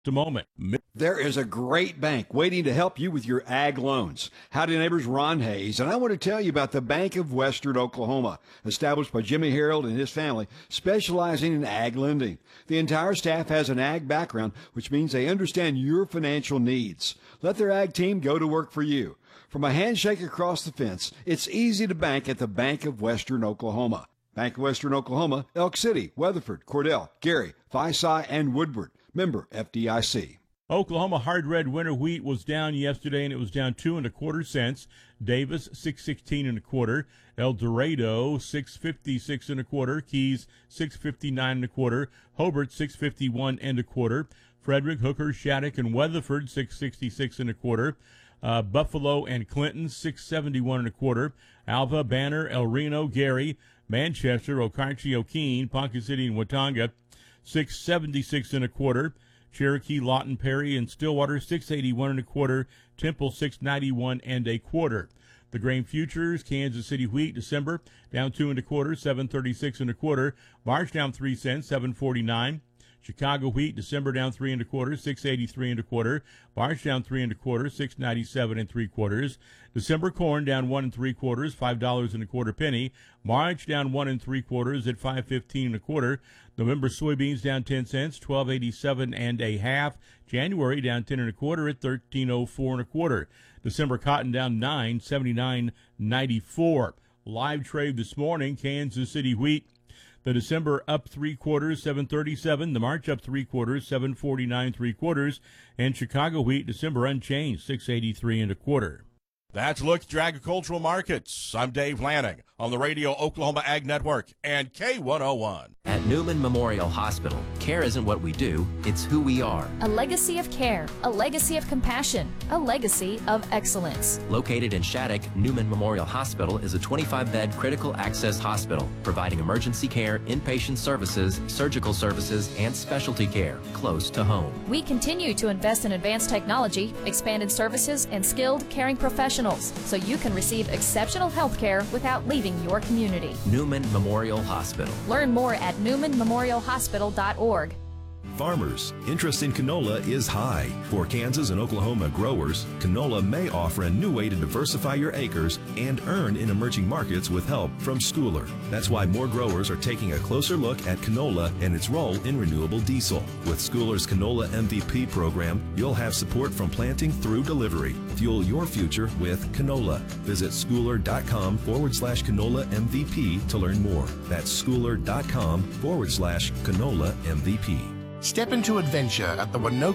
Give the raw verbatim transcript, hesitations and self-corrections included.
a moment. There is a great bank waiting to help you with your ag loans. Howdy neighbors, Ron Hayes, and I want to tell you about the Bank of Western Oklahoma, established by Jimmy Harold and his family, specializing in ag lending. The entire staff has an ag background, which means they understand your financial needs. Let their ag team go to work for you. From a handshake across the fence, it's easy to bank at the Bank of Western Oklahoma. Bank of Western Oklahoma, Elk City, Weatherford, Cordell, Gary, Phi-Psi, and Woodward. Member F D I C. Oklahoma hard red winter wheat was down yesterday, and it was down two and a quarter cents. Davis six sixteen and a quarter. El Dorado six fifty six and a quarter. Keys six fifty nine and a quarter. Hobart six fifty one and a quarter. Frederick, Hooker, Shattuck, and Weatherford six sixty six and a quarter. Uh, Buffalo and Clinton six seventy one and a quarter. Alva, Banner, El Reno, Gary, Manchester, Okarche, O'Keene, Ponca City, and Watauga six seventy-six and a quarter. Cherokee, Lawton, Perry, and Stillwater six eighty-one and a quarter. Temple six ninety-one and a quarter. The grain futures, Kansas City wheat, December down two and a quarter, seven thirty-six and a quarter. March down three cents, seven forty-nine. Chicago wheat, December down three and a quarter, six eighty-three and a quarter. March down three and a quarter, six ninety-seven and three quarters. December corn down one and three quarters, five dollars and a quarter penny. March down one and three quarters at five fifteen and a quarter. November soybeans down ten cents, twelve eighty-seven and a half. January down ten and a quarter at thirteen oh four and a quarter. December cotton down nine, seventy-nine ninety-four. Live trade this morning, Kansas City wheat. The December up three quarters, seven thirty-seven. The March up three quarters, seven forty-nine three quarters. And Chicago wheat, December unchanged, six eighty-three and a quarter. That's a look at your agricultural markets. I'm Dave Lanning on the Radio Oklahoma Ag Network and K one oh one. At Newman Memorial Hospital, care isn't what we do, it's who we are. A legacy of care, a legacy of compassion, a legacy of excellence. Located in Shattuck, Newman Memorial Hospital is a twenty-five bed critical access hospital, providing emergency care, inpatient services, surgical services, and specialty care close to home. We continue to invest in advanced technology, expanded services, and skilled caring professionals, so you can receive exceptional health care without leaving your community. Newman Memorial Hospital. Learn more at newman memorial hospital dot org. Farmers, interest in canola is high. For Kansas and Oklahoma growers, canola may offer a new way to diversify your acres and earn in emerging markets with help from Schooler. That's why more growers are taking a closer look at canola and its role in renewable diesel. With Schooler's Canola M V P program, you'll have support from planting through delivery. Fuel your future with canola. Visit schooler.com forward slash canola MVP to learn more. That's schooler.com forward slash canola MVP. Step into adventure at the Winoka